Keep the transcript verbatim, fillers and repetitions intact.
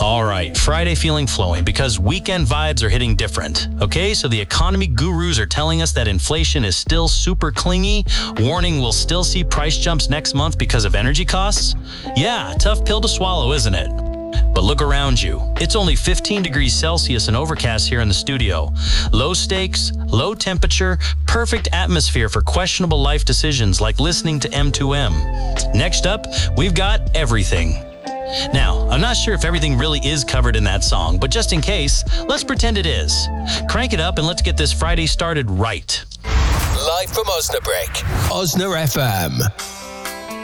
All right, Friday feeling flowing because weekend vibes are hitting different. Okay, so the economy gurus are telling us that inflation is still super clingy. Warning, we'll still see price jumps next month because of energy costs. Yeah, tough pill to swallow, isn't it? But look around you. It's only fifteen degrees Celsius and overcast here in the studio. Low stakes, low temperature, perfect atmosphere for questionable life decisions like listening to M two M. Next up, we've got everything. Now, I'm not sure if everything really is covered in that song, but just in case, let's pretend it is. Crank it up and let's get this Friday started right. Live from Osnabrück, Osna F M.